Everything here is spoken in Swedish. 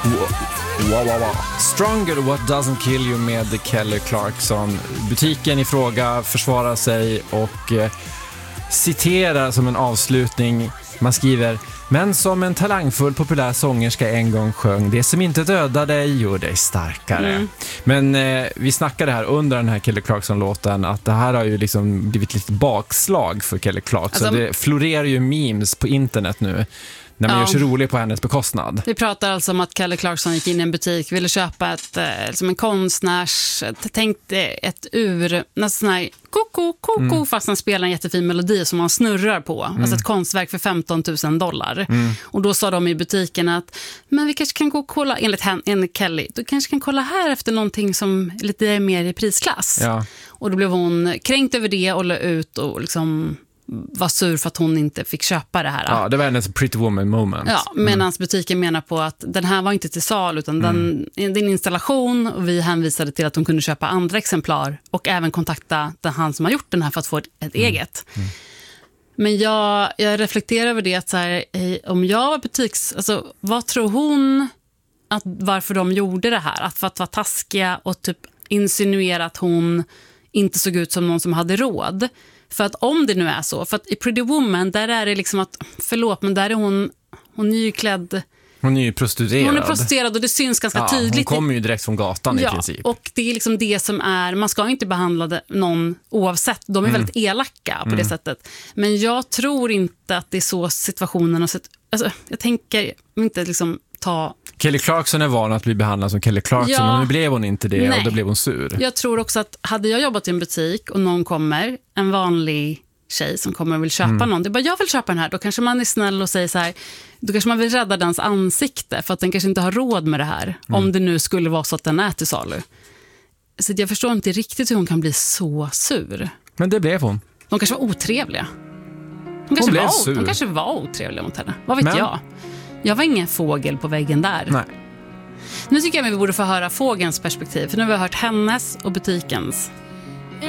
Stronger What Doesn't Kill You med Kelly Clarkson. Butiken i fråga försvarar sig och citerar som en avslutning. Man skriver: men som en talangfull populär sångerska en gång sjöng, det som inte dödar dig gör dig starkare. Men vi snackade här under den här Kelly Clarkson-låten att det här har ju liksom blivit lite bakslag för Kelly Clarkson. Alltså, det florerar ju memes på internet nu när man gör sig rolig på hennes bekostnad. Vi pratar alltså om att Kelly Clarkson gick in i en butik, ville köpa som en konstnärs, tänkte ett nästan här koko, fast han spelar en jättefin melodi som man snurrar på. Alltså ett konstverk för $15,000. Och då sa de i butiken att men vi kanske kan gå och kolla, enligt Kelly, du kanske kan kolla här efter någonting som är lite mer i prisklass. Ja. Och då blev hon kränkt över det och la ut och liksom var sur för att hon inte fick köpa det här. Ja, det var en pretty woman moment. Ja, medan butiken menar på att den här var inte till sal utan det är en installation och vi hänvisade till att de kunde köpa andra exemplar och även kontakta han som har gjort den här för att få ett eget. Men jag reflekterar över det att så här, om jag var alltså vad tror hon att varför de gjorde det här? Att för att vara taskiga och typ insinuera att hon inte såg ut som någon som hade råd. För att om det nu är så, för att i Pretty Woman där är det liksom att, förlåt men där är hon är ju klädd. Hon är ju prostituerad. Hon är prostituerad och det syns ganska tydligt. Hon kommer ju direkt från gatan i princip. Och det är liksom det som är, man ska inte behandla någon oavsett. De är väldigt elaka på det sättet. Men jag tror inte att det är så situationen har sett. Alltså, jag tänker inte liksom ta... Kelly Clarkson är van att bli behandlad som Kelly Clarkson, men nu blev hon inte det. Och då blev hon sur. Jag tror också att hade jag jobbat i en butik och någon kommer, en vanlig tjej som kommer och vill köpa någon, det är bara, jag vill köpa den här, då kanske man är snäll och säger så här, då kanske man vill rädda dens ansikte för att den kanske inte har råd med det här, om det nu skulle vara så att den är till salu. Så jag förstår inte riktigt hur hon kan bli så sur. Men det blev hon. De kanske var otrevliga. De kanske var otrevliga mot henne. Vad vet jag? Jag var ingen fågel på väggen där. Nej. Nu tycker jag att vi borde få höra fågelns perspektiv. För nu har vi hört hennes och butikens.